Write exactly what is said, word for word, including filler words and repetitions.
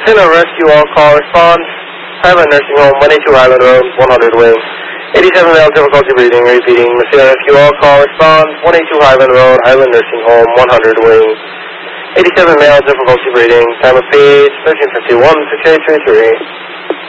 Center Rescue All Call Response. Highland Nursing Home, one eighty-two Highland Road, one hundred wing. eighty-seven male, difficulty breathing, repeating. Center Rescue All Call Response, one eighty-two Highland Road, Highland Nursing Home, one hundred wing. eighty-seven male, difficulty breathing. Time of page thirteen fifty-one, six eight three three.